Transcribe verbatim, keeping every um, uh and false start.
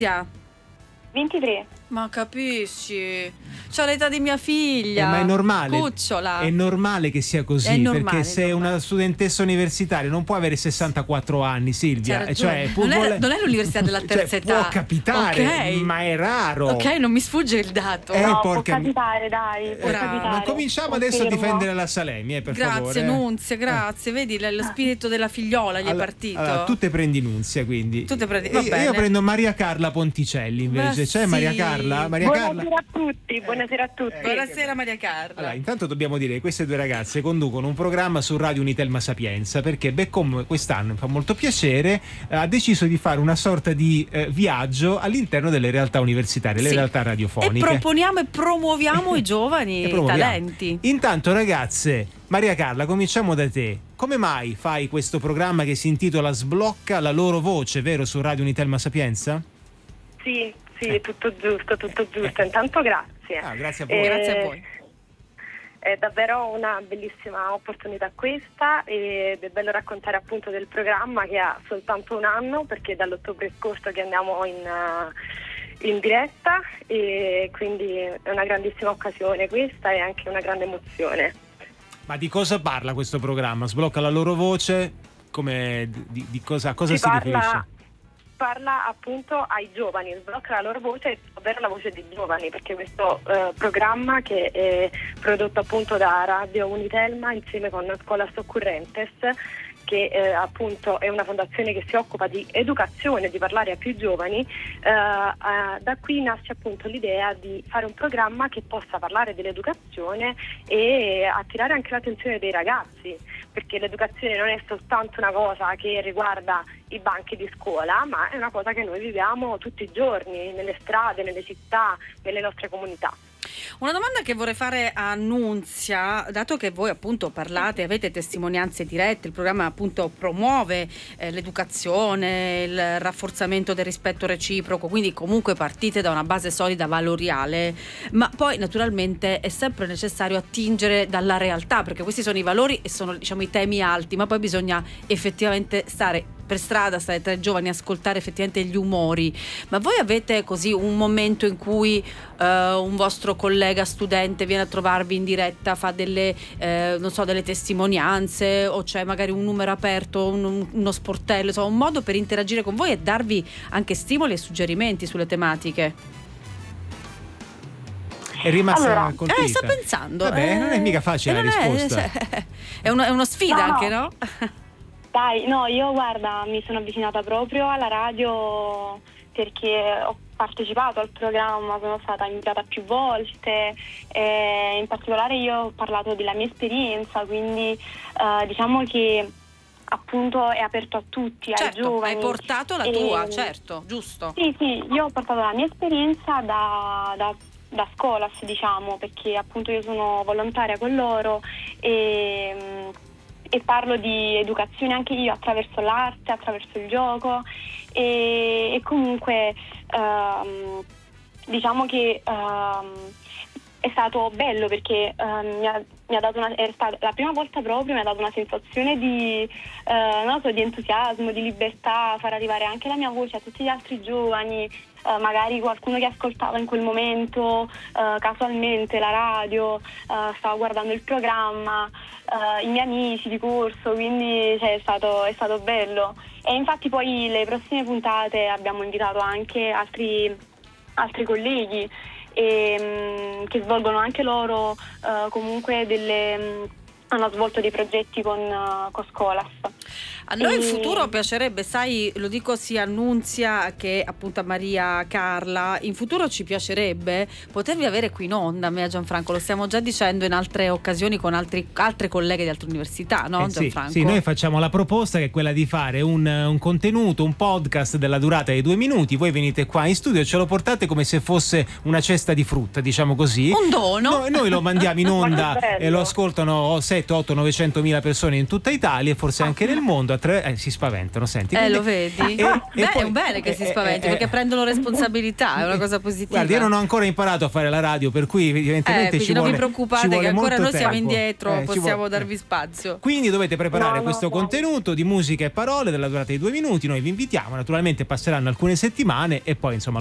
ventitré. Ma capisci? C'ho l'età di mia figlia. Eh, ma è normale. Cucciola. È normale che sia così, È normale, perché sei normale. una studentessa universitaria, non può avere sessantaquattro anni, Silvia. C'è Cioè, ragione. non, è, vuole- non è l'università della terza cioè, età. può capitare, Ok. ma è raro. Ok, non mi sfugge il dato. Eh, No, può porca mi- capitare, dai, può Eh, capitare. ma cominciamo adesso a Confermo. difendere la Salemi, eh, per Grazie favore. Nunzia, grazie. Vedi l- lo spirito della figliola gli Allora- è partito. allora, tu te prendi Nunzia, quindi. Tu te prendi- Io- va io, bene. prendo Maria Carla Ponticelli invece. Ma C'è sì. Maria Carla? Maria Carla? Buonasera a tutti, buonasera a tutti. Buonasera Maria Carla. Allora, intanto dobbiamo dire che queste due ragazze conducono un programma su Radio Unitelma Sapienza, perché Beccom quest'anno, mi fa molto piacere, eh, ha deciso di fare una sorta di eh, viaggio all'interno delle realtà universitarie, le Sì. realtà E radiofoniche. proponiamo e promuoviamo i giovani E promuoviamo. talenti. Intanto ragazze, Maria Carla, cominciamo da te. Come mai fai questo programma che si intitola Sblocca la loro voce, vero, su Radio Unitelma Sapienza? Sì, sì, tutto giusto, tutto giusto. Intanto grazie. Ah, grazie a voi. Eh, Grazie a voi. È davvero una bellissima opportunità questa ed è bello raccontare appunto del programma che ha soltanto un anno, perché è dall'ottobre scorso che andiamo in, uh, in diretta, e quindi è una grandissima occasione questa e anche una grande emozione. Ma di cosa parla questo programma? Sblocca la loro voce? Come, di, di cosa, a cosa si, Si parla, riferisce? parla appunto ai giovani, sblocca la loro voce, ovvero la voce dei giovani, perché questo eh, programma, che è prodotto appunto da Radio Unitelma insieme con Scholas Occurrentes, che eh, appunto è una fondazione che si occupa di educazione, di parlare a più giovani, eh, eh, da qui nasce appunto l'idea di fare un programma che possa parlare dell'educazione e attirare anche l'attenzione dei ragazzi, perché l'educazione non è soltanto una cosa che riguarda i banchi di scuola, ma è una cosa che noi viviamo tutti i giorni, nelle strade, nelle città, nelle nostre comunità. Una domanda che vorrei fare a Nunzia, dato che voi appunto parlate, avete testimonianze dirette, il programma appunto promuove eh, l'educazione, il rafforzamento del rispetto reciproco, quindi comunque partite da una base solida valoriale, ma poi naturalmente è sempre necessario attingere dalla realtà, perché questi sono i valori e sono, diciamo, i temi alti, ma poi bisogna effettivamente stare per strada, stare tra i giovani, ascoltare effettivamente gli umori. Ma voi avete così un momento in cui eh, un vostro collega studente viene a trovarvi in diretta, fa delle eh, non so, delle testimonianze, o c'è magari un numero aperto, un, uno sportello, insomma un modo per interagire con voi e darvi anche stimoli e suggerimenti sulle tematiche? È rimasta Allora, colpita. Eh, sto pensando. Vabbè, eh, non è mica facile eh, la non è- risposta. cioè, è, uno, è uno sfida No, anche, no. no? Dai, no, io guarda, mi sono avvicinata proprio alla radio perché ho partecipato al programma, sono stata invitata più volte, e in particolare io ho parlato della mia esperienza, quindi eh, diciamo che appunto è aperto a tutti, ai Certo, giovani. hai portato la E- tua, certo, giusto. Sì, sì, io ho portato la mia esperienza da, da, da Scholas, diciamo, perché appunto io sono volontaria con loro e, e parlo di educazione anche io attraverso l'arte, attraverso il gioco e, e comunque ehm, diciamo che ehm, è stato bello perché ehm, mi ha, mi ha dato una, è stata la prima volta proprio, mi ha dato una sensazione di, eh, non so, di entusiasmo, di libertà, far arrivare anche la mia voce a tutti gli altri giovani, eh, magari qualcuno che ascoltava in quel momento eh, casualmente la radio, eh, stava guardando il programma, eh, i miei amici di corso, quindi cioè, è stato, è stato bello. E infatti poi le prossime puntate abbiamo invitato anche altri, altri colleghi e, mh, che svolgono anche loro uh, comunque delle mh, hanno svolto dei progetti con, uh, con Scholas. A noi in E- futuro piacerebbe, sai, lo dico sia a Nunzia che appunto a Maria Carla, in futuro ci piacerebbe potervi avere qui in onda, a me e a Gianfranco, lo stiamo già dicendo in altre occasioni con altri, altre colleghe di altre università, no Eh sì, Gianfranco? sì, noi facciamo la proposta che è quella di fare un, un contenuto, un podcast della durata di due minuti, voi venite qua in studio e ce lo portate come se fosse una cesta di frutta, diciamo così. Un dono. Noi, noi lo mandiamo in onda Ma che bello. e lo ascoltano sette, otto, novecentomila persone in tutta Italia e forse anche nel mondo attra- eh, si spaventano, senti. Eh, quindi- lo vedi? E- e Beh, poi- è un bene che si eh, spaventi, eh, perché eh, prendono responsabilità, è una cosa positiva. Guardi, io non ho ancora imparato a fare la radio, per cui evidentemente Eh, quindi ci non vuole vi preoccupate ci vuole che ancora molto noi siamo tempo. indietro, Eh, ci possiamo vuole- darvi spazio. Quindi dovete preparare No, no, questo dai. contenuto di musica e parole della durata di due minuti. Noi vi invitiamo, naturalmente passeranno alcune settimane e poi insomma